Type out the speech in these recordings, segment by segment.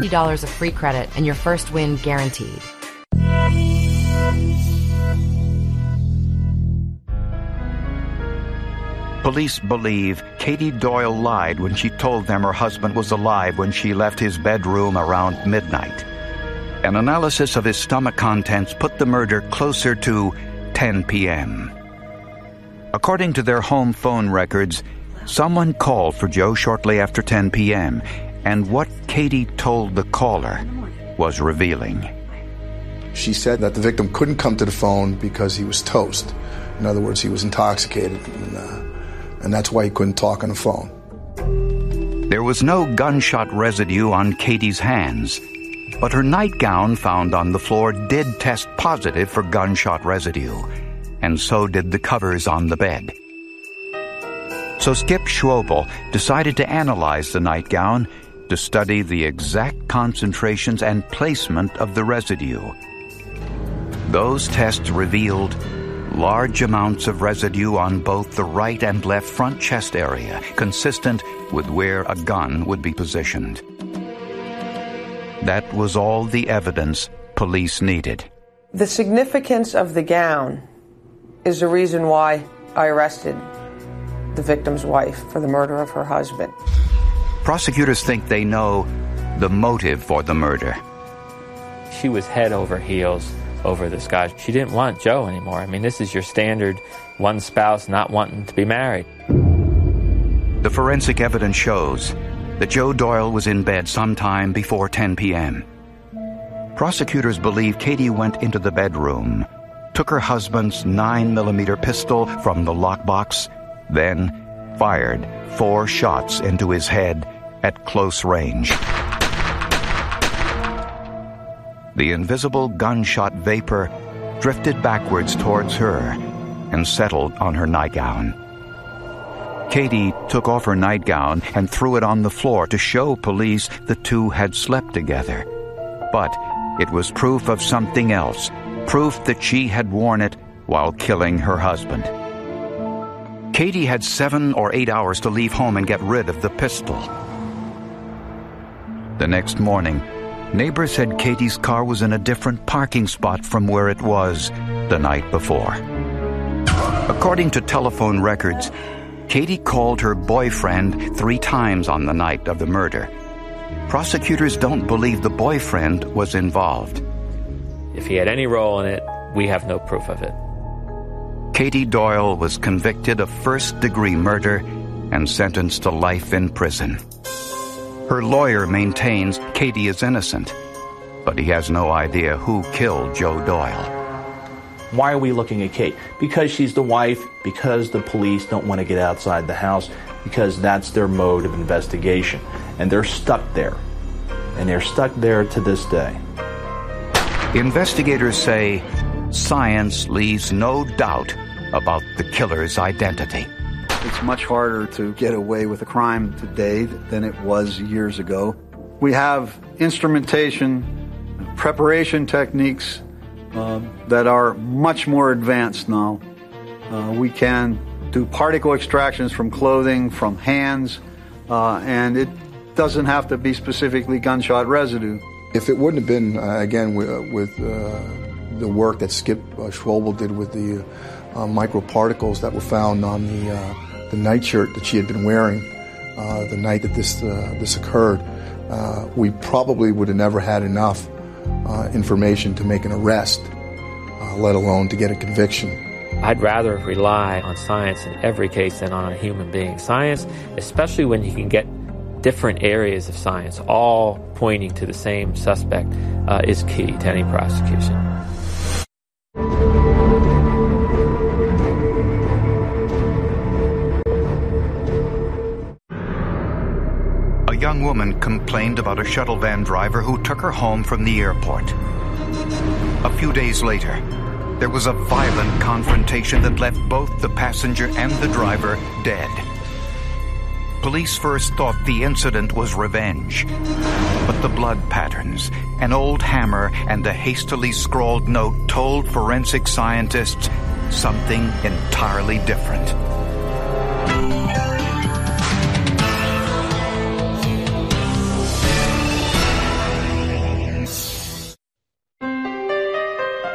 $70 of free credit and your first win guaranteed. Police believe Katie Doyle lied when she told them her husband was alive when she left his bedroom around midnight. An analysis of his stomach contents put the murder closer to 10 p.m. According to their home phone records, someone called for Joe shortly after 10 p.m., and what Katie told the caller was revealing. She said that the victim couldn't come to the phone because he was toast. In other words, he was intoxicated, and that's why he couldn't talk on the phone. There was no gunshot residue on Katie's hands, but her nightgown found on the floor did test positive for gunshot residue, and so did the covers on the bed. So Skip Schwobel decided to analyze the nightgown to study the exact concentrations and placement of the residue. Those tests revealed large amounts of residue on both the right and left front chest area, consistent with where a gun would be positioned. That was all the evidence police needed. The significance of the gown is the reason why I arrested the victim's wife for the murder of her husband. Prosecutors think they know the motive for the murder. She was head over heels over this guy. She didn't want Joe anymore. I mean, this is your standard one spouse not wanting to be married. The forensic evidence shows that Joe Doyle was in bed sometime before 10 p.m. Prosecutors believe Katie went into the bedroom, took her husband's 9mm pistol from the lockbox, then fired 4 shots into his head at close range. The invisible gunshot vapor drifted backwards towards her and settled on her nightgown. Katie took off her nightgown and threw it on the floor to show police the two had slept together. But it was proof of something else, proof that she had worn it while killing her husband. Katie had 7 or 8 hours to leave home and get rid of the pistol. The next morning, neighbors said Katie's car was in a different parking spot from where it was the night before. According to telephone records, Katie called her boyfriend 3 times on the night of the murder. Prosecutors don't believe the boyfriend was involved. If he had any role in it, we have no proof of it. Katie Doyle was convicted of first-degree murder and sentenced to life in prison. Her lawyer maintains Katie is innocent, but he has no idea who killed Joe Doyle. Why are we looking at Kate? Because she's the wife, because the police don't want to get outside the house, because that's their mode of investigation. And they're stuck there. And they're stuck there to this day. Investigators say science leaves no doubt about the killer's identity. It's much harder to get away with a crime today than it was years ago. We have instrumentation, preparation techniques that are much more advanced now. We can do particle extractions from clothing, from hands, and it doesn't have to be specifically gunshot residue. If it wouldn't have been, again, with the work that Skip Schwobel did with the microparticles that were found on the nightshirt that she had been wearing the night that this occurred, we probably would have never had enough information to make an arrest, let alone to get a conviction. I'd rather rely on science in every case than on a human being. Science, especially when you can get different areas of science all pointing to the same suspect, is key to any prosecution. A young woman complained about a shuttle van driver who took her home from the airport. A few days later, there was a violent confrontation that left both the passenger and the driver dead. Police first thought the incident was revenge, but the blood patterns, an old hammer, and a hastily scrawled note told forensic scientists something entirely different.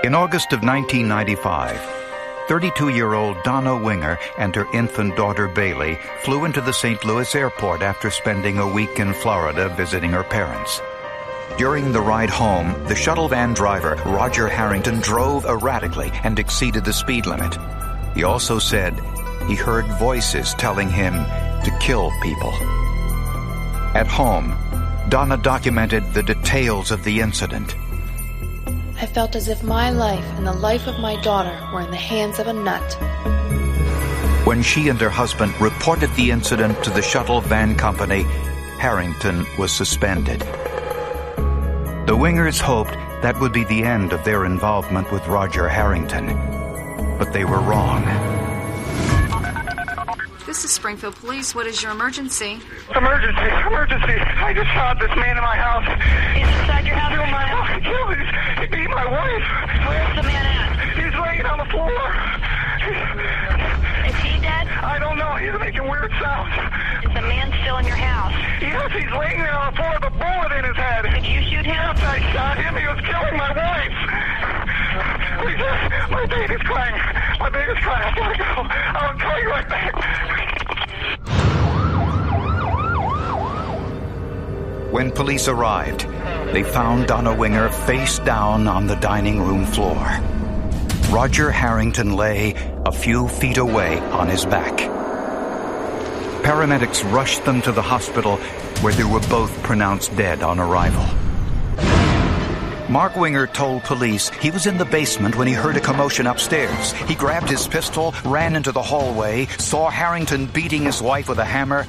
In August of 1995, 32-year-old Donna Winger and her infant daughter Bailey flew into the St. Louis airport after spending a week in Florida visiting her parents. During the ride home, the shuttle van driver, Roger Harrington, drove erratically and exceeded the speed limit. He also said he heard voices telling him to kill people. At home, Donna documented the details of the incident. I felt as if my life and the life of my daughter were in the hands of a nut. When she and her husband reported the incident to the shuttle van company, Harrington was suspended. The Wingers hoped that would be the end of their involvement with Roger Harrington, but they were wrong. This is Springfield Police. What is your emergency? Emergency. I just shot this man in my house. He's inside your house right now. He beat my wife. Where's the man at? He's laying on the floor. Is he dead? I don't know. He's making weird sounds. Is the man still in your house? Yes, he's laying there on the floor with a bullet in his head. Did you shoot him? Yes, I shot him. He was killing my wife. Please, my baby's crying. I gotta go. I'll call you right back. When police arrived, they found Donna Winger face down on the dining room floor. Roger Harrington lay a few feet away on his back. Paramedics rushed them to the hospital, where they were both pronounced dead on arrival. Mark Winger told police he was in the basement when he heard a commotion upstairs. He grabbed his pistol, ran into the hallway, saw Harrington beating his wife with a hammer,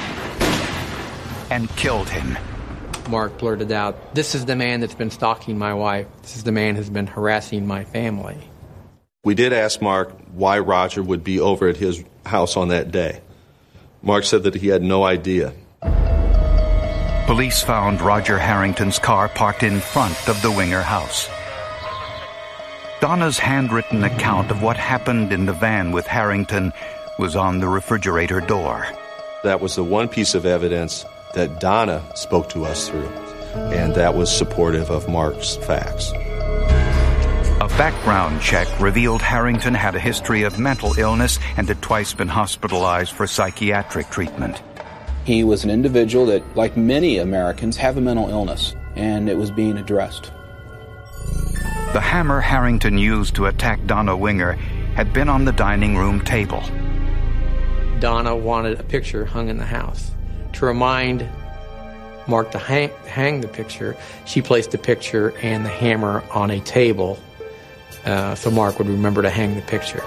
and killed him. Mark blurted out, "This is the man that's been stalking my wife. This is the man who's been harassing my family." We did ask Mark why Roger would be over at his house on that day. Mark said that he had no idea. Police found Roger Harrington's car parked in front of the Winger house. Donna's handwritten account of what happened in the van with Harrington was on the refrigerator door. That was the one piece of evidence that Donna spoke to us through, and that was supportive of Mark's facts. A background check revealed Harrington had a history of mental illness and had twice been hospitalized for psychiatric treatment. He was an individual that, like many Americans, have a mental illness, and it was being addressed. The hammer Harrington used to attack Donna Winger had been on the dining room table. Donna wanted a picture hung in the house. To remind Mark to hang the picture, she placed the picture and the hammer on a table so Mark would remember to hang the picture.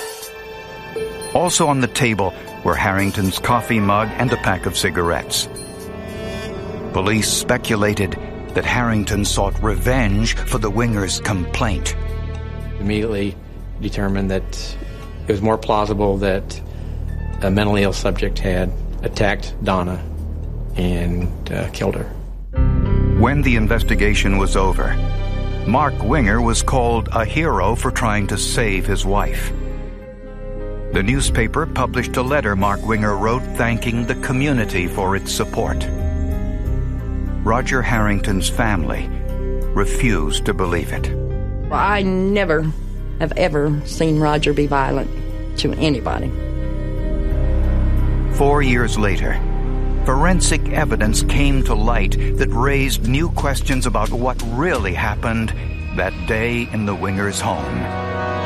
Also on the table were Harrington's coffee mug and a pack of cigarettes. Police speculated that Harrington sought revenge for the Wingers' complaint. Immediately determined that it was more plausible that a mentally ill subject had attacked Donna and killed her. When the investigation was over, Mark Winger was called a hero for trying to save his wife. The newspaper published a letter Mark Winger wrote thanking the community for its support. Roger Harrington's family refused to believe it. Well, I never have ever seen Roger be violent to anybody. 4 years later, forensic evidence came to light that raised new questions about what really happened that day in the Wingers' home.